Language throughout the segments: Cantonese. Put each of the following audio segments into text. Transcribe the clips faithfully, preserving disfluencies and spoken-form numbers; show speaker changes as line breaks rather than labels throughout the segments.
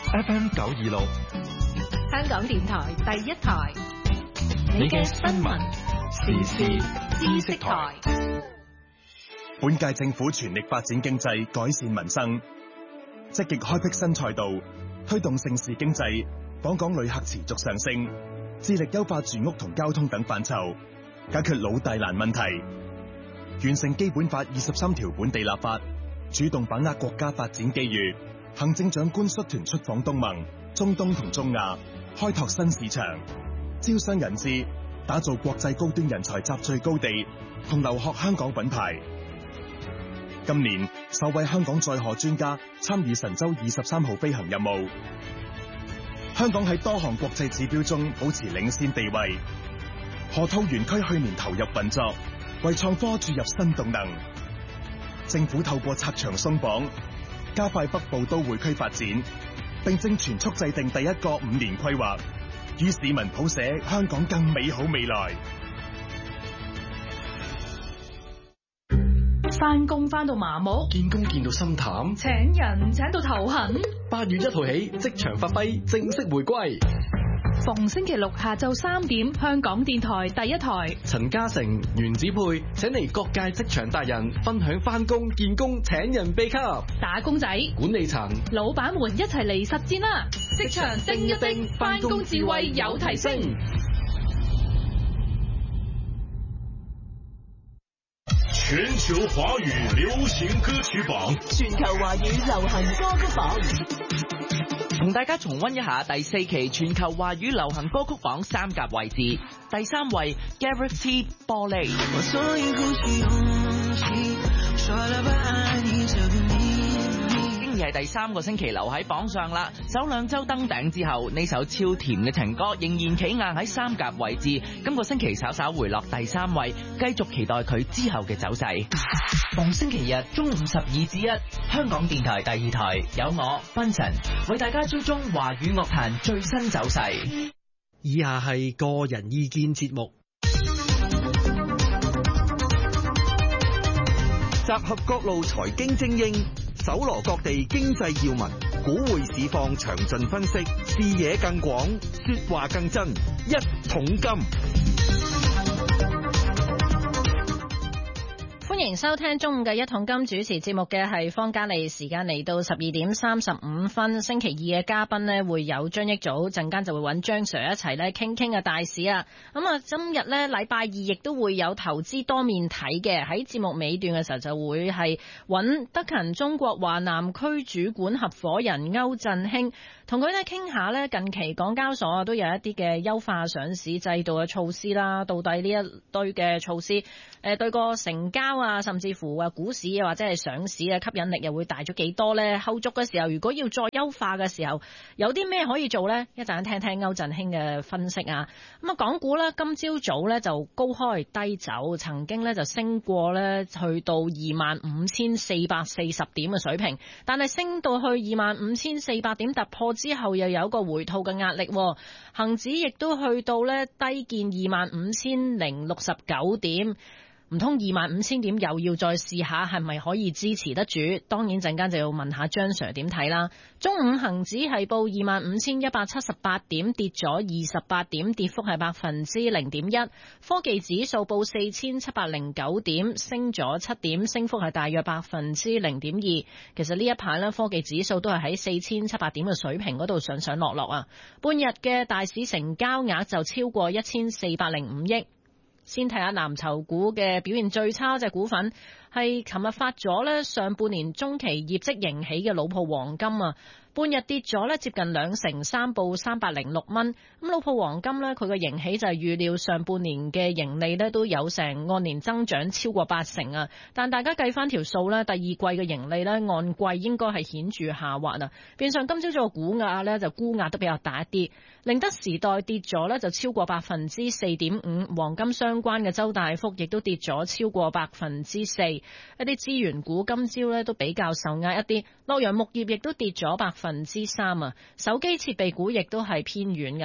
F M 九二六，
香港電台第一台，
你嘅新聞時事知識台。
本屆政府全力發展經濟，改善民生，積極開闢新賽道，推動盛事經濟，訪港旅客持續上升，致力優化住屋同交通等範疇，解決老大難問題，完成基本法二十三條本地立法，主動把握國家發展機遇。行政長官率團出訪東盟、中東同中亞，開拓新市場，招商引資，打造國際高端人才集聚高地，同留學香港品牌。今年首位香港載荷專家參與神舟二十三號飛行任務，香港喺多項國際指標中保持領先地位。河套園區去年投入運作，為創科注入新動能。政府透過拆牆鬆綁，加快北部都會區發展，並正全速制定第一個五年規劃，與市民譜寫香港更美好未來。
翻工翻到麻木，
見工見到心淡，
請人請到頭痕。
八月一號起，職場發揮正式回歸。
逢星期六下晝三點，香港電台第一台，
陳嘉誠、袁子佩請嚟各界職場達人分享翻工、見工、請人秘笈。
打工仔、
管理層、
老闆們一齊嚟實戰啦！職場叮一叮，翻工智慧有提升。
全球華語流行歌曲榜，
全球華語流行歌曲榜，
同大家重溫一下第四期全球華語流行歌曲榜三甲位置。第三位 Gravity 玻璃，
我所以呼吸勇氣，說了不愛你這個秘密，
經已係第三個星期留喺榜上啦。首兩周登頂之後，呢首超甜嘅情歌仍然企硬喺三甲位置。今個星期稍稍回落第三位，繼續期待佢之後嘅走勢。逢星期日中午十二至一，香港電台第二台有我賓晨為大家追蹤華語樂壇最新走勢。
以下係個人意見節目，
集合各路財經精英，搜羅各地經濟要聞，股匯市況詳盡分析，視野更廣，說話更真，一桶金。
歡迎收聽中午嘅一桶金，主持節目嘅係方嘉莉。時間嚟到十二點三十五分，星期二嘅嘉賓呢會有張益祖，陣間就會揾張 Sir 一齊咧傾傾嘅大市啊。咁啊，今日呢禮拜二亦都會有投資多面睇嘅，喺節目尾段嘅時候就會係揾德勤中國華南區主管合夥人歐振興，同佢呢傾下呢近期港交所啊都有一啲嘅優化上市制度嘅措施啦，到底呢一堆嘅措施誒對個成交啊，甚至乎啊股市啊或者係上市嘅吸引力又會大咗幾多呢？後續嘅時候如果要再優化嘅時候，有啲咩可以做呢？一陣聽聽歐振興嘅分析啊。咁啊，港股呢今朝早呢就高開低走，曾經呢就升過呢去到二萬五千四百四十點嘅水平，但係升到去二萬五千四百點突破之後，又有一個回吐嘅壓力。恒指亦都去到呢低見二萬五千零六十九點。唔通二萬五千點又要再試下係咪可以支持得住？當然陣間就要問下張 Sir 點睇啦。中午恒指係報二萬五千一百七十八點，跌咗二十八點，跌幅係百分之零點一。科技指數報四千七百零九點，升咗七點，升幅係大約百分之零點二。其實呢一排呢，科技指數都係喺四千七百點嘅水平嗰度上上落落啊。半日嘅大市成交額就超過一千四百零五億。先睇下藍籌股嘅表現，最差隻股份係琴日發咗呢上半年中期業績盈喜嘅老鋪黃金啊，半日跌咗呢接近兩成三，報三百零六蚊。咁老鋪黃金呢，佢嘅盈喜就係預料上半年嘅盈利呢都有成按年增長超過八成啊，但大家計翻條數呢，第二季嘅盈利呢按季應該係顯著下滑啊，變相今朝早嘅股價呢就沽壓都比較大一啲。寧德時代跌咗呢就超過百分之四點五，黃金相關嘅周大福亦都跌咗超過百分之四，一啲資源股今朝呢都比較受壓一啲，洛陽木業亦都跌咗百分之三啊，手機設備股亦都係偏軟噶。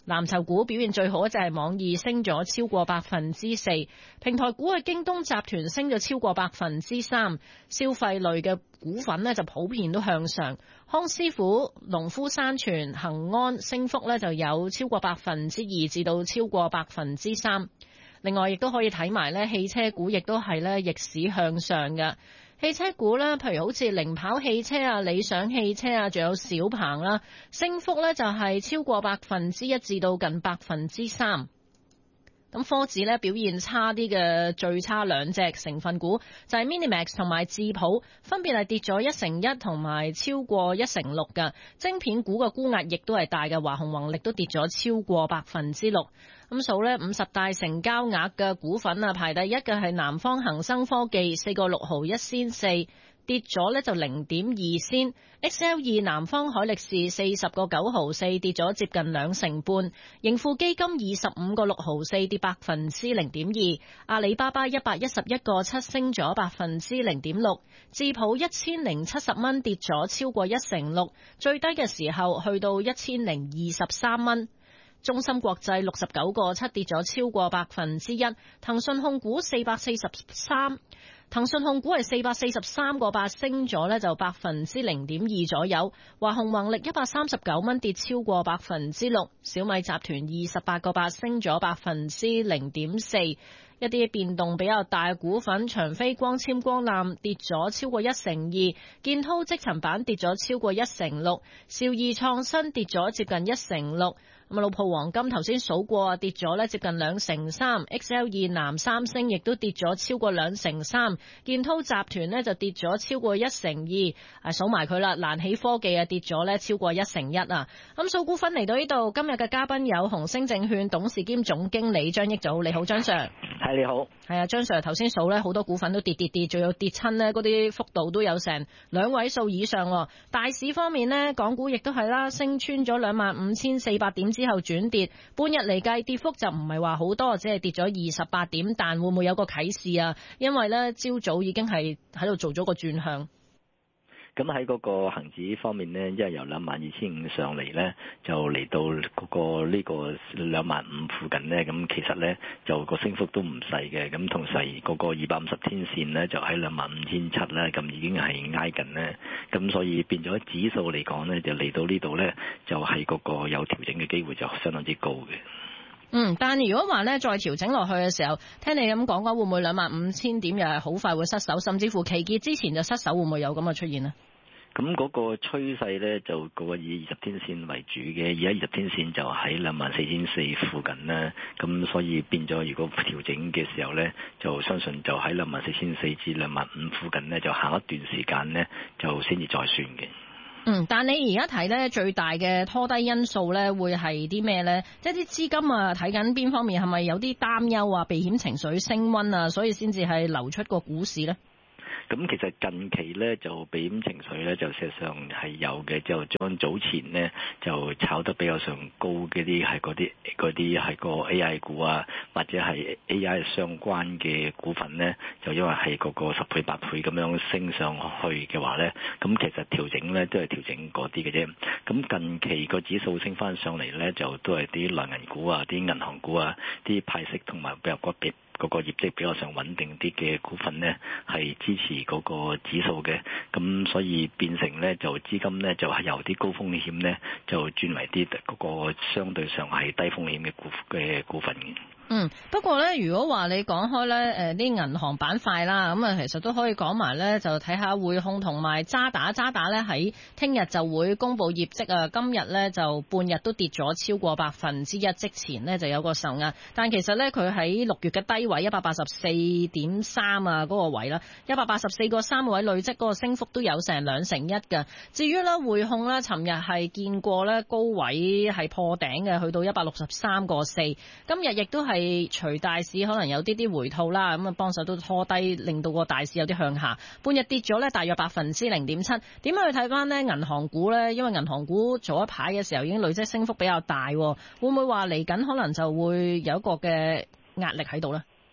藍籌股表現最好就係網易，升咗超過百分之四。平台股嘅京東集團升咗超過百分之三。消費類嘅股份呢就普遍都向上。康師傅、農夫山泉、恒安升幅呢就有超過百分之二至到超過百分之三。另外亦都可以睇埋呢汽車股，亦都係呢逆市向上嘅。汽車股咧，譬如好似零跑汽車啊、理想汽車啊，仲有小鵬啦，升幅咧就係超過百分之一至到近百分之三。咁科指咧表現差啲嘅最差兩隻成分股就係 Minimax 同埋智普，分別係跌咗一成一同埋超過一成六嘅。晶片股嘅沽壓亦都係大嘅，華虹宏力都跌咗超過百分之六。咁數呢，五十大成交額嘅股份啊，排第一嘅係南方恒生科技，四個六毫一仙四，跌咗呢就零點二仙。X L 二南方海力士四十個九毫四，跌咗接近兩成半。盈富基金二十五個六毫四，跌百分之零點二。阿里巴巴一百一十一個七，升咗百分之零點六。智普一千零七十蚊，跌咗超過一成六，最低嘅時候去到一千零二十三蚊。中芯國際六十九個七，跌咗超過百分之一。騰訊控股四百四十三，騰訊控股係四百四十三個八，升咗呢就百分之零點二左右。華虹宏力一百三十九蚊，跌超過百分之六。小米集團二十八個八，升咗百分之零點四。一啲變動比較大嘅股份，長飛光纖光纜跌咗超過一成二，建滔積層板跌咗超過一成六，兆易創新跌咗接近一成六。咁啊，老鋪黃金頭先數過跌咗咧接近兩成三。X L 二南三星亦都跌咗超過兩成三，建滔集團呢就跌咗超過一成二。啊，數埋佢啦，瀾起科技啊跌咗咧超過一成一啊。咁數股份嚟到呢度，今日嘅嘉賓有紅星證券董事兼總經理張益祖，你好張 Sir。
係你好。
係啊，張 Sir 頭先數咧好多股份都跌跌跌，仲有跌親呢嗰啲幅度都有成兩位數以上。大市方面呢，港股亦都係啦，升穿咗兩萬五千四百點之後轉跌，半日嚟計跌幅就唔係話好多，只係跌咗二十八點，但會唔會有個啟示啊？因為呢朝早已經係喺度做咗個轉向。
咁喺嗰個恒指方面呢，因為由兩萬二千五上嚟呢，就嚟到嗰個呢個兩萬五附近呢。咁其實呢，就個升幅都唔細嘅。咁同時嗰個二百五十天線呢，就喺兩萬五千七啦，咁已經係挨近呢。咁所以變咗指數嚟講呢，就嚟到呢度呢，就係嗰個有調整嘅機會就相當之高嘅。
嗯，但如果話咧再調整落去嘅時候，聽你咁講嘅話，會唔會兩萬五千點又係好快會失守，甚至乎期結之前就失守，會唔會有咁嘅出現呢？
咁嗰個趨勢咧就個以二十天線為主嘅，而家二十天線就喺兩萬四千四附近啦。咁所以變咗，如果調整嘅時候咧，就相信就喺兩萬四千四至兩萬五附近咧，就行一段時間咧，就先至再算嘅。
嗯，但你而家睇咧最大嘅拖低因素咧，會係啲咩咧？即係啲資金啊，睇緊邊方面，係咪有啲擔憂啊、避險情緒升溫啊，所以先至係流出個股市咧？
咁其實近期咧就避險情緒咧就事實上係有嘅，就將早前呢就炒得比較上高嗰啲係嗰啲嗰啲係個 A I 股啊，或者係 A I 相關嘅股份咧，就因為係嗰個十倍八倍咁樣升上去嘅話咧，咁其實調整咧都係調整嗰啲嘅啫。咁近期個指數升翻上嚟咧，就都係啲內銀股啊、啲銀行股啊、啲派息同埋比較個別嗰個業績比較上穩定啲嘅股份呢，係支持嗰個指數嘅，咁所以變成呢，就資金呢，就係由啲高風險呢，就轉為啲嗰個相對上係低風險嘅股嘅股份嘅。
嗯，不過咧，如果話你講開咧，誒啲銀行板塊啦，咁啊，其實都可以講埋咧，就睇下匯控同埋渣打，渣打咧喺聽日就會公布業績啊，今日咧就半日都跌咗超過百分之一，即前呢就有個受壓，但其實咧佢喺六月嘅低位一百八十四點三啊嗰個位啦，一百八十四個三位累積嗰個升幅都有成兩成一㗎。至於咧匯控咧，尋日係見過咧高位係破頂嘅，去到一百六十三個四，今日亦都係。隨大市可能有啲啲回吐啦，咁啊幫手都拖低，令到個大市有啲向下。半日跌咗咧，大約百分之零點七。點樣去睇翻呢？銀行股咧，因為銀行股早一排嘅時候已經累積升幅比較大，會唔會話嚟緊可能就會有一個嘅壓力喺度呢？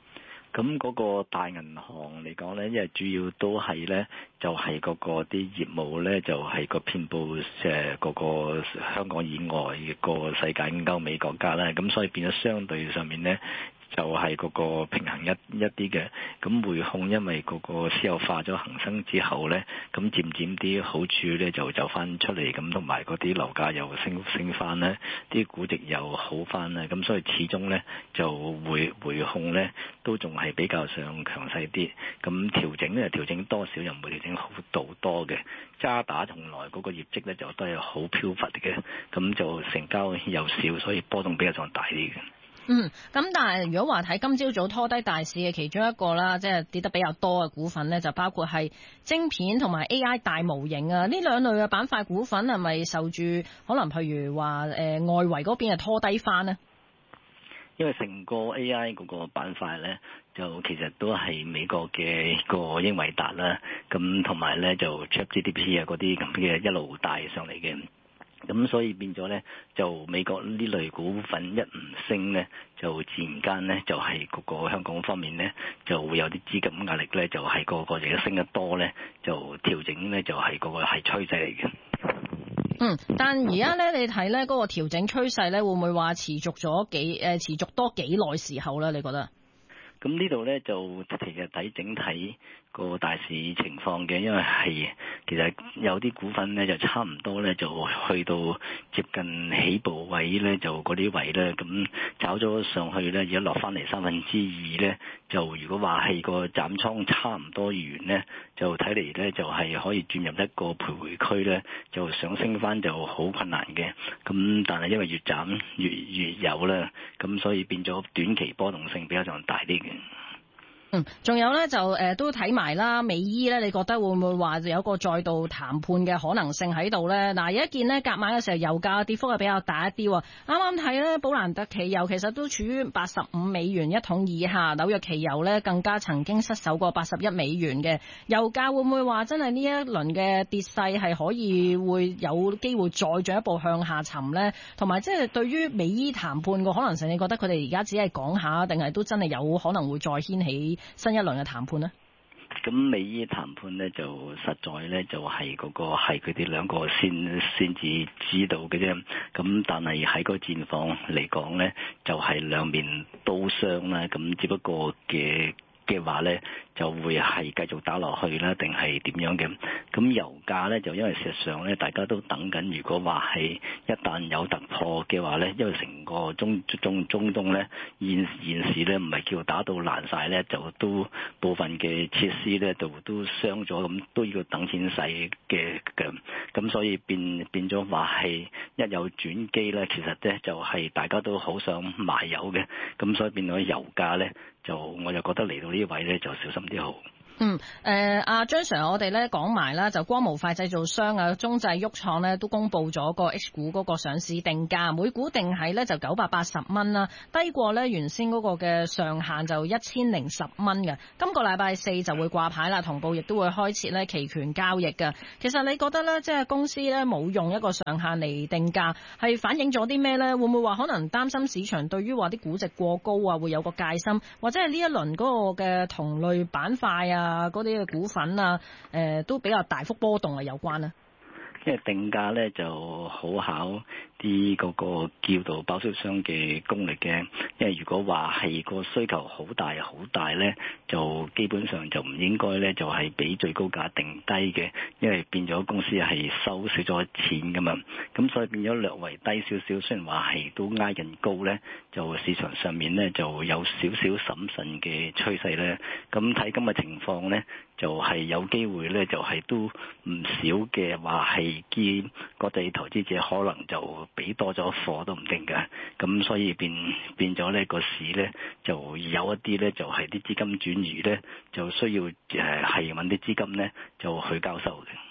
咁嗰個大銀行嚟講咧，因為主要都係咧，就係嗰個啲業務咧，就係個遍佈誒嗰個香港以外個世界歐美國家啦，咁所以變咗相對上面咧，就係嗰個平衡一一啲嘅。咁匯控因為嗰個私有化咗恒生之後咧，咁漸漸啲好處咧就走翻出嚟，咁同埋嗰啲樓價又升升翻咧，啲估值又好翻啦，咁所以始終咧就匯匯控咧都仲係比較上強勢啲。咁調整咧調整多少又唔會調整好度多嘅。渣打從來嗰個業績咧就都係好飄忽嘅，咁就成交又少，所以波動比較上大啲嘅。
嗯，咁但係如果話睇今朝早拖低大市嘅其中一個啦，即係跌得比較多嘅股份呢，就包括係晶片同埋 A I 大模型啊，呢兩類嘅板塊股份係咪受住可能譬如話誒、呃、外圍嗰邊係拖低翻呢？
因為成個 A I 嗰個板塊咧，就其實都係美國嘅個英偉達啦，咁同埋咧就 ChatGPT 啊嗰啲咁嘅一路帶上嚟嘅。咁所以變咗咧，就美國呢類股份一唔升咧，就自然間咧就係、是、嗰個香港方面咧就會有啲資金壓力咧，就係、是、個個而家升得多咧，就調整咧就係、是、個個係趨勢嚟嘅。
嗯，但而家咧你睇咧嗰個調整趨勢咧，會唔會話持續咗幾誒、呃、持續多幾耐時候咧？你覺得？
咁呢度咧就其實睇整體個大市情況嘅，因為係其實有啲股份咧就差唔多咧就去到接近起步位咧，就嗰啲位咧咁炒咗上去咧，而家落翻嚟三分之二咧，就如果話係個斬倉差唔多完咧，就睇嚟咧就係可以轉入一個徘徊區咧，就上升翻就好困難嘅。咁但係因為越斬越越有啦，咁所以變咗短期波動性比較上大啲嘅。
嗯，仲有咧就誒、呃、都睇埋啦，美伊咧，你覺得會唔會話有個再度談判嘅可能性喺度咧？嗱，有一件呢，隔晚嘅時候油價跌幅係比較大一啲喎。啱啱睇咧，寶蘭特期油其實都處於八十五美元一桶以下，紐約期油咧更加曾經失守過八十一美元嘅。油價會唔會話真係呢一輪嘅跌勢係可以會有機會再進一步向下沉咧？同埋即係對於美伊談判個可能性，你覺得佢哋而家只係講下，定係都真係有可能會再掀起新一輪嘅談判呢？
咁美伊談判呢，就實在呢，就係、是、嗰個係佢哋兩個先先至知道嘅啫。咁但係喺個戰況嚟講呢，就係、是、兩面都傷啦。咁只不過嘅嘅話呢，就會係繼續打落去啦，定係點樣嘅？咁油價呢，就因為事實上呢，大家都等緊。如果話係一旦有突破嘅話呢，因為成個中中中東呢，現現時呢唔係叫打到爛晒呢，就都部分嘅設施呢，就都傷咗，咁都要等錢使嘅嘅。咁所以變變咗話係一有轉機呢，其實呢就係、是、大家都好想賣油嘅。咁所以變咗油價呢，就我就覺得嚟到呢位呢，就小心啲好。
嗯，誒、呃，阿張 Sir，我哋咧講埋啦，就光模塊製造商啊，中製旭創咧都公布咗個 H 股嗰個上市定價，每股定喺咧就九百八十蚊啦，低過咧原先嗰個嘅上限就一千零十蚊嘅。今個禮拜四就會掛牌啦，同步亦都會開設咧期權交易嘅。其實你覺得咧，即係公司咧冇用一個上限嚟定價，係反映咗啲咩咧？會唔會話可能擔心市場對於話啲估值過高啊，會有個戒心，或者係呢一輪嗰個嘅同類板塊啊？啊，嗰啲嘅股份啊，誒、呃、都比較大幅波動啊，有關咧。
因為定價咧就好考啲嗰個叫做包銷商嘅功力嘅，因為如果話係個需求好大好大咧，就基本上就唔應該咧就係俾最高價定低嘅，因為變咗公司係收少咗錢噶嘛，咁所以變咗略為低少少，雖然話係都挨近高咧，就市場上面咧就有少少審慎嘅趨勢咧，咁睇今日情況咧，就係、是、有機會咧就係、是、都唔少嘅話係見國際投資者可能就俾多咗貨都唔定㗎，咁所以變變咗呢個市咧就有一啲咧就係、是、啲資金轉移咧就需要誒係揾啲資金咧就去交收嘅。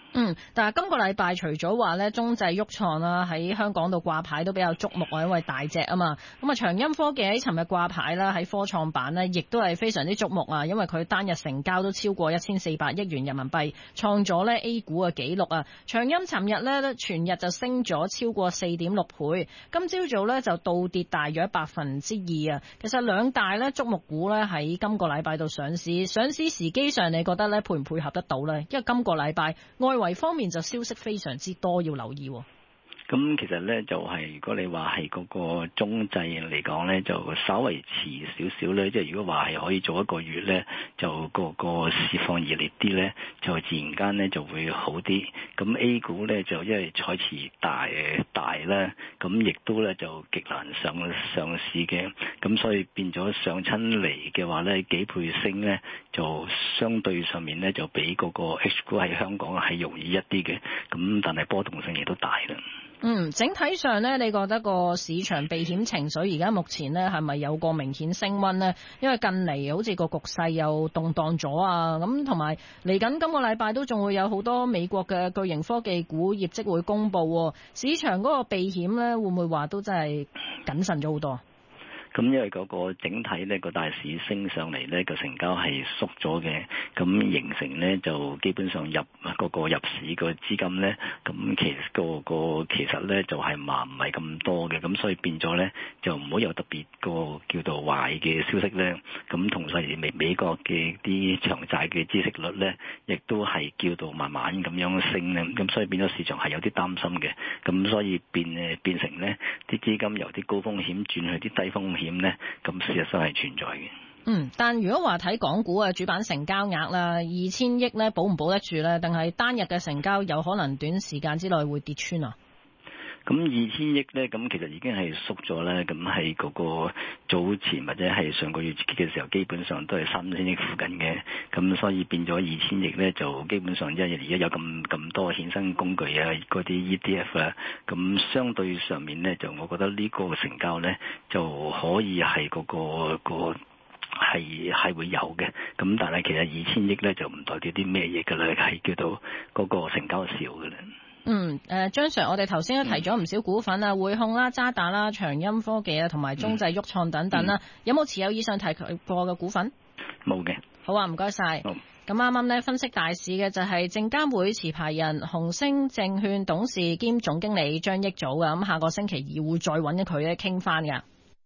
嗯，但係今個禮拜除咗話咧中製鬱創啦喺香港度掛牌都比較矚目啊，因為大隻啊嘛。咁啊長鑫科技喺尋日掛牌啦，喺科創板呢亦都係非常之矚目啊，因為佢單日成交都超過一千四百億元人民幣，創咗咧 A 股嘅紀錄啊。長鑫尋日咧全日就升咗超過四點六倍，今朝早咧就倒跌大約百分之二啊。其實兩大咧矚目股咧喺今個禮拜度上市，上市時機上你覺得咧配唔配合得到咧？因為今個禮拜外圍方面就消息非常之多，要留意。
咁其實咧就係、是、如果你話係嗰個中製嚟講咧，就稍微遲少少咧。即係如果話係可以做一個月咧，就個個市況熱烈啲咧，就自然間咧就會好啲。咁 A 股咧就因為彩池大大咧，咁亦都咧就極難上上市嘅。咁所以變咗上親嚟嘅話咧，幾倍升咧，就相對上面咧就比嗰個 H 股喺香港係容易一啲嘅。咁但係波動性亦都大啦。
嗯，整體上咧，你覺得個市場避險情緒而家目前咧係咪有個明顯升溫呢？因為近嚟好似個局勢又動盪咗啊，咁同埋嚟緊今個禮拜都仲會有好多美國嘅巨型科技股業績會公布，市場嗰個避險咧會唔會話都真係謹慎咗好多？
咁因為嗰個整體呢個大市升上嚟呢個成交係縮咗嘅，咁形成呢就基本上入嗰個入市個資金呢，咁其實個個其實呢就係嘛唔係咁多嘅，咁所以變咗呢就唔好有特別個叫做壞嘅消息呢。咁同時美美國嘅啲長債嘅孳息率呢，亦都係叫到慢慢咁樣升呢，咁所以變咗市場係有啲擔心嘅，咁所以變誒變成呢啲資金由啲高風險轉去啲低風險。險咧，咁事實上係存在嘅。
嗯，但如果話睇港股嘅主板成交額啦，二千億咧保唔保得住咧？定係單日嘅成交有可能短時間之內會跌穿啊？
咁二千億咧，咁其實已經係縮咗咧，咁係嗰個早前或者係上個月嘅時候，基本上都係三千億附近嘅，咁所以變咗二千億咧，就基本上因為而家有咁咁多衍生工具啊，嗰啲 E T F 啊，咁相對上面咧，就我覺得呢個成交咧就可以係嗰個個係係會有嘅，咁但係其實二千億咧就唔代表啲咩嘢㗎啦，係叫做嗰個成交少㗎啦。
嗯，誒張 Sir，我哋頭先都提咗唔少股份啊，匯控啦、渣打啦、長鑫科技啊，同埋中製鬱創等等啦，嗯、有冇持有以上提及過嘅股份？
冇嘅。
好啊，唔該晒。咁啱啱咧分析大市嘅就係證監會持牌人紅星證券董事兼總經理張益祖啊，咁下個星期二會再揾佢咧傾翻㗎。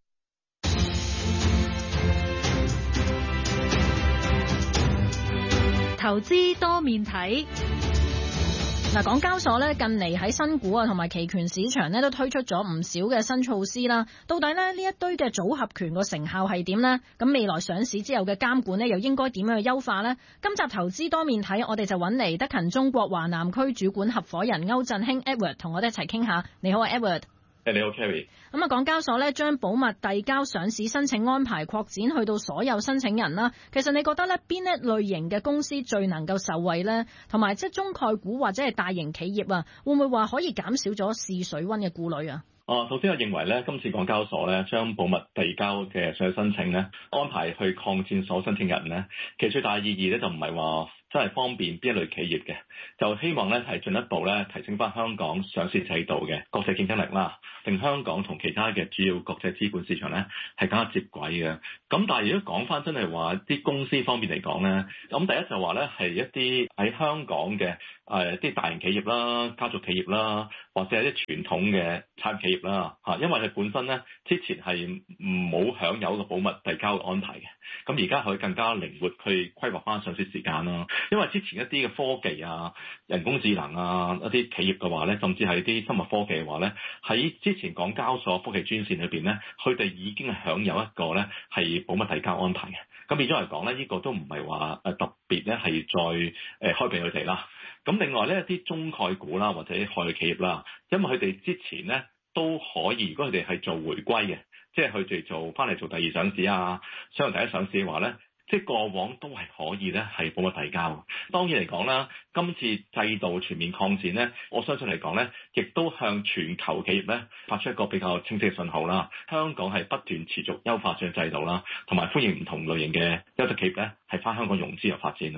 投資多面睇。嗱，港交所咧近嚟喺新股啊同埋期權市場咧都推出咗唔少嘅新措施啦。到底咧呢一堆嘅組合拳個成效係點呢？咁未來上市之後嘅監管咧又應該點樣去優化呢？今集投資多面睇，我哋就揾嚟德勤中國華南區主管合夥人歐振興 Edward 同我哋一齊傾下。你好啊 Edward。
誒，你好 Carrie。
咁啊，港交所咧將保密遞交上市申請安排擴展去到所有申請人啦。其實你覺得咧邊一類型嘅公司最能夠受惠呢？同埋即係中概股或者係大型企業啊，會唔會話可以減少咗試水溫嘅顧慮啊？
哦，首先我認為咧，今次港交所咧將保密遞交嘅上市申請咧安排去擴展所有申請人咧，其實最大意義咧就唔係話真係方便邊一類企業嘅，就希望咧係進一步咧提升翻香港上市制度嘅國際競爭力啦，令香港同其他嘅主要國際資本市場咧係更加接軌嘅。咁但係如果講翻真係話啲公司方面嚟講咧，咁第一就話咧係一啲喺香港嘅誒啲大型企業啦、家族企業啦，或者係啲傳統嘅產業企業啦嚇，因為佢本身咧之前係冇享有個保密遞交嘅安排嘅，咁而家佢更加靈活去規劃翻上市時間啦。因為之前一啲嘅科技啊、人工智能啊一啲企業嘅話咧，甚至係啲生物科技嘅話咧，喺之前港交所科技專線裏邊咧，佢哋已經係享有一個咧係保密遞交安排嘅。咁變咗嚟講咧，呢、這個都唔係話誒特別咧係再誒開俾佢哋啦。咁另外咧一啲中概股啦或者海外企業啦，因為佢哋之前咧都可以，如果佢哋係做回歸嘅，即係佢哋做翻嚟做第二上市啊，想第一上市嘅話咧。即係過往都係可以咧，係保密遞交。當然嚟講啦，今次制度全面擴展咧，我相信嚟講咧，亦都向全球企業咧發出一個比較清晰嘅信號啦。香港係不斷持續優化上制度啦，同埋歡迎唔同類型嘅優質企業咧係翻香港融資又發展咯。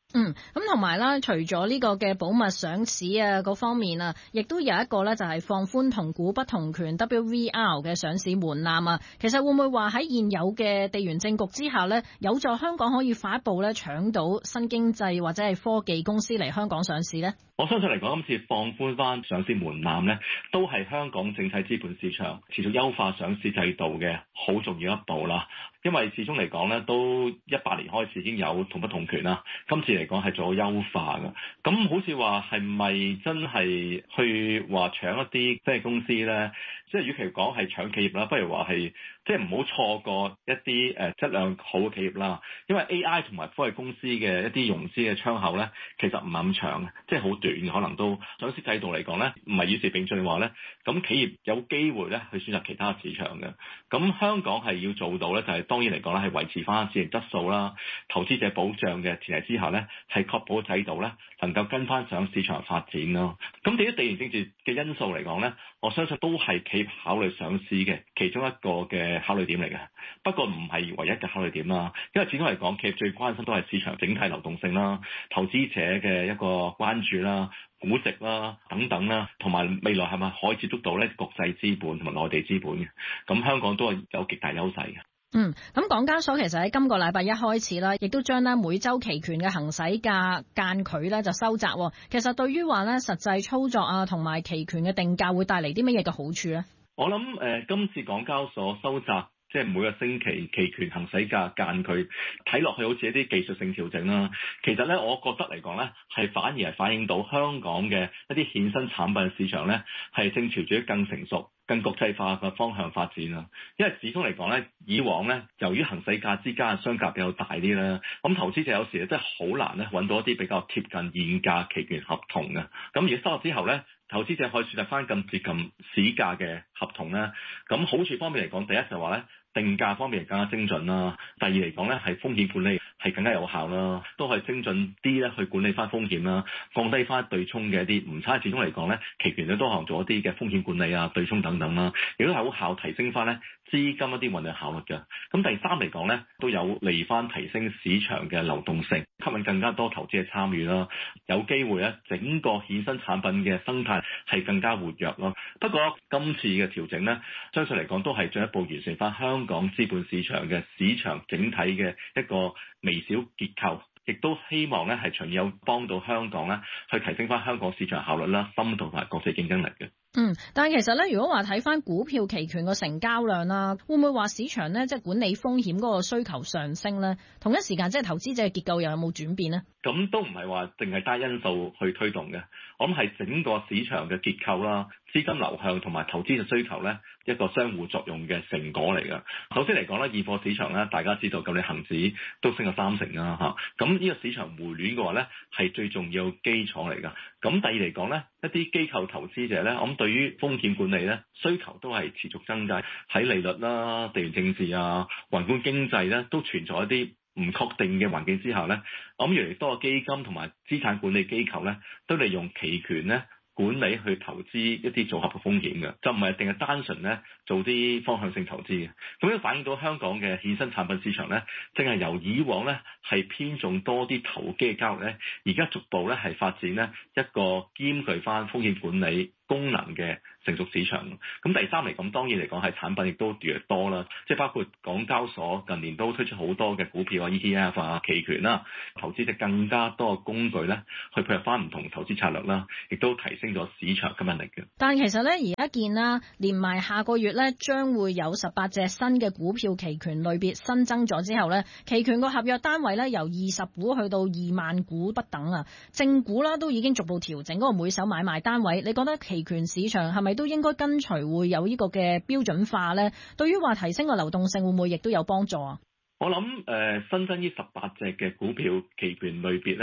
嗯，咁同埋啦，除咗呢個嘅保密上市啊嗰方面啊，亦都有一個咧就係放寬同股不同權 W V R 嘅上市門檻啊。其實會唔會話喺現有嘅地緣政局之下咧，有助香港可以快一步咧搶到新經濟或者係科技公司嚟香港上市咧？
我相信嚟講，今次放寬翻上市門檻咧，都係香港整體資本市場持續優化上市制度嘅好重要一步啦。因為始終嚟講咧，都一八年開始已經有同不同權啦。今次嚟講係做優化嘅，咁好似話係咪真係去話搶一啲即係公司咧？即係與其講係搶企業啦，不如話係即係唔好錯過一啲誒質量好嘅企業啦。因為 A I 同埋科技公司嘅一啲融資嘅窗口咧，其實唔係咁長嘅，即係好短嘅，可能都上市制度嚟講咧，唔係與時並進話咧，咁企業有機會咧去選擇其他市場嘅。咁香港係要做到咧，就係、是、當然嚟講咧係維持翻市場質素啦，投資者保障嘅前提之下咧，係確保制度咧能夠跟翻上市場發展咯。咁對於地緣政治嘅因素嚟講咧，我相信都係企業考慮上市嘅其中一個嘅考慮點嚟嘅。不過唔係唯一嘅考慮點啦，因為始終嚟講，企業最關心都係市場整體流動性啦、投資者嘅一個關注啦、估值啦等等啦，同埋未來係咪可以接觸到咧國際資本同埋內地資本嘅？咁香港都係有極大優勢嘅。
嗯，咁港交所其實喺今個禮拜一開始啦，亦都將咧每週期權嘅行使價間距咧就收窄。其實對於話咧實際操作啊，同埋期權嘅定價會帶嚟啲乜嘢嘅好處咧？
我諗誒、呃，今次港交所收窄即係每個星期期權行使價間距，睇落去好似一啲技術性調整啦。其實咧，我覺得嚟講咧，係反而係反映到香港嘅一啲衍生產品市場咧，係正朝住更成熟、更國際化嘅方向發展啦。因為始終嚟講咧，以往咧，由於行使價之間嘅相隔比較大啲啦，咁投資者有時咧真係好難咧揾到一啲比較貼近現價期權合同嘅。咁而收入之後咧，投資者可以選擇翻更接近市價嘅合同咧。咁好處方面嚟講，第一就係話咧，定價方面更加精準啦。第二嚟講咧，係風險管理係更加有效啦，都係精準啲咧去管理翻風險啦，降低翻對沖嘅一啲誤差。始終嚟講咧，期權咧都可能做一啲嘅風險管理啊、對沖等等啦，亦都係好效提升翻咧資金一啲運用效率嘅。咁第三嚟講咧，都有利翻提升市場嘅流動性，吸引更加多投資者參與啦，有機會咧整個衍生產品嘅生態係更加活躍咯。不過今次嘅調整咧，相信嚟講都係進一步完善翻香港資本市場嘅市場整體嘅一個微小結構，亦都希望咧係長遠有幫到香港咧去提升翻香港市場效率啦、深度同埋國際競爭力嘅。
嗯，但係其實咧，如果話睇翻股票期權個成交量啦，會唔會話市場咧即係管理風險嗰個需求上升咧？同一時間即係投資者嘅結構又有冇轉變呢？
咁都唔係話淨係單因素去推動嘅，我諗係整個市場嘅結構啦、資金流向同埋投資嘅需求咧一個相互作用嘅成果嚟㗎。首先嚟講咧，現貨市場咧，大家知道咁你恒指都升咗三成啦嚇，咁呢個市場回暖嘅話咧係最重要基礎嚟㗎。咁第二嚟講咧，一啲機構投資者咧，我諗對於風險管理咧需求都係持續增加，喺利率啦、地緣政治啊、宏觀經濟咧都存在一啲唔確定嘅環境之下咧，我諗越嚟越多嘅基金同埋資產管理機構咧，都利用期權咧管理去投資一啲組合嘅風險嘅，就唔係一定係單純咧做啲方向性投資嘅。咁樣反映到香港嘅衍生產品市場咧，正係由以往咧係偏重多啲投機嘅交易咧，而家逐步咧係發展咧一個兼具翻風險管理功能嘅成熟市場。咁第三嚟講，當然嚟講係產品亦都越嚟越多啦，即係包括港交所近年都推出好多嘅股票啊、E T F 啊、期權啦，投資者更加多嘅工具咧，去配合翻唔同投資策略啦，亦都提升咗市場吸引力嘅。
但其實咧，而家見啦，連埋下個月咧，將會有十八隻新嘅股票期權類別新增咗之後咧，期權個合約單位咧由二十股去到二萬股不等啊，正股啦都已經逐步調整嗰個每手買賣單位。你覺得期權市場係咪都應該跟隨會有呢個嘅標準化咧？對於話提升個流動性會唔會亦都有幫助啊？
我諗誒、呃、新增呢十八隻嘅股票期權類別咧，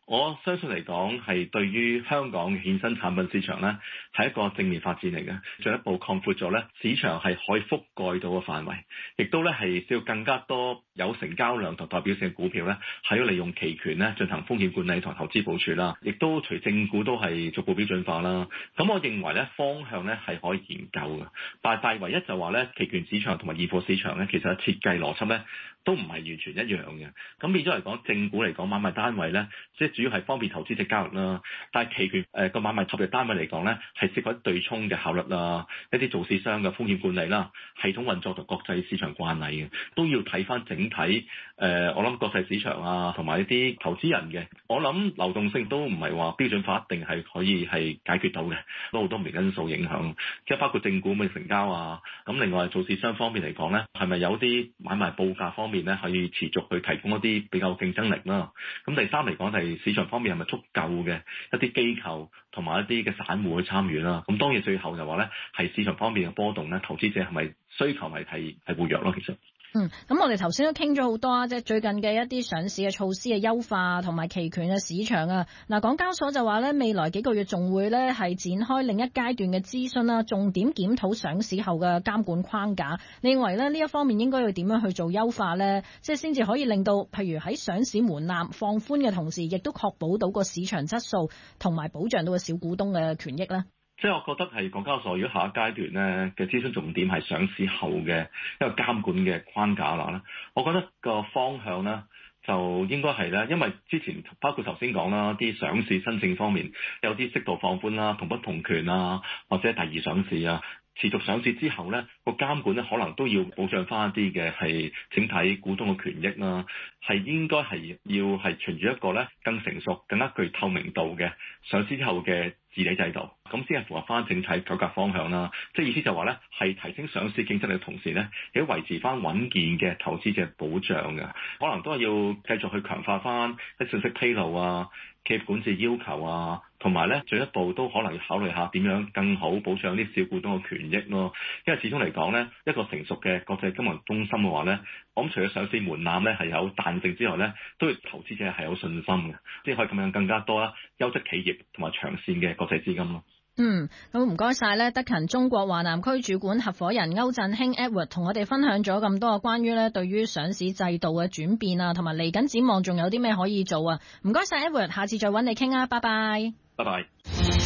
我相信嚟講係對於香港嘅衍生產品市場咧係一個正面發展嚟嘅，進一步擴闊咗咧市場係可以覆蓋到嘅範圍，亦都咧係需要更加多有成交量同代表性嘅股票咧係要利用期權咧進行風險管理同投資部署啦，亦都隨正股都係逐步標準化啦。咁我認為咧方向咧係可以研究嘅，但係唯一就話咧期權市場同埋現貨市場咧其實設計邏輯咧都唔係完全一樣嘅。咁變咗嚟講，正股嚟講買賣單位咧，即係主要係方便投資者交易啦。但係期權誒個買賣合約單位嚟講咧，係涉及對沖嘅效率啦，一啲做市商嘅風險管理啦，系統運作同國際市場慣例嘅，都要睇翻整體誒、呃。我諗國際市場啊，同埋一啲投資人嘅，我諗流動性都唔係話標準化一定係可以係解決到嘅，都好多唔同因素影響，即係包括正股嘅成交啊。咁另外做市商方面嚟講咧，係咪有啲買賣報價方面咧可以持續去提供一啲比較競爭力啦？咁第三嚟講係市場方面係咪足夠嘅一啲機構同埋一啲嘅散戶去參與啦？咁當然最後就話咧係市場方面嘅波動咧，投資者係咪需求係係係活躍咯？其實。
嗯，咁我哋頭先都傾咗好多啊，即係最近嘅一啲上市嘅措施嘅優化同埋期權嘅市場啊。嗱，港交所就話咧，未來幾個月仲會咧係展開另一階段嘅諮詢啦，重點檢討上市後嘅監管框架。你認為咧呢一方面應該要點樣去做優化咧？即係先至可以令到，譬如喺上市門檻放寬嘅同時，亦都確保到個市場質素同埋保障到個小股東嘅權益咧？
即係我覺得係港交所如果下一階段咧嘅諮詢重點係上市後嘅一個監管嘅框架啦咧，我覺得個方向咧就應該係咧，因為之前包括頭先講啦，啲上市申請方面有啲適度放寬啦，同不同權啊，或者第二上市啊。持續上市之後咧，個監管咧可能都要保障翻一啲嘅係整體股東嘅權益啦，係應該係要係循住一個咧更成熟、更加具透明度嘅上市之後嘅治理制度，咁先係符合翻整體改革方向啦。即係意思就話咧，係提升上市競爭力嘅同時咧，亦都維持翻穩健嘅投資者保障嘅，可能都係要繼續去強化翻啲信息披露啊、企業管治要求啊。同埋咧，進一步都可能要考慮下點樣更好保障啲小股東嘅權益咯。因為始終嚟講咧，一個成熟嘅國際金融中心嘅話咧，我諗除咗上市門檻咧係有彈性之外咧，都要投資者係有信心嘅，即係可以咁樣更加多啦優質企業同埋長線嘅國際資金咯。
嗯，咁唔該晒咧，德勤中國華南區主管合夥人歐振興 Edward 同我哋分享咗咁多關於咧對於上市制度嘅轉變啊，同埋嚟緊展望仲有啲咩可以做啊？唔該晒 Edward，下次再揾你傾啊，拜拜。
拜拜。